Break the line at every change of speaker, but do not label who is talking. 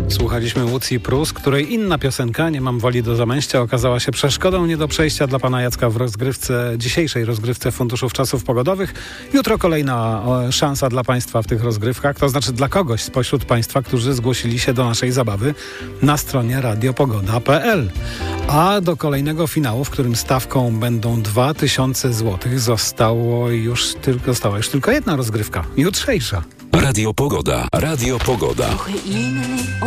Słuchaliśmy Łucji Prus, której inna piosenka, Nie mam woli do zamęścia, okazała się przeszkodą nie do przejścia dla pana Jacka w dzisiejszej rozgrywce Funduszów Czasów Pogodowych. Jutro kolejna szansa dla państwa w tych rozgrywkach, to znaczy dla kogoś spośród państwa, którzy zgłosili się do naszej zabawy na stronie radiopogoda.pl. A do kolejnego finału, w którym stawką będą 2000 zł, została już tylko jedna rozgrywka, jutrzejsza.
Radio Pogoda. Radio Pogoda.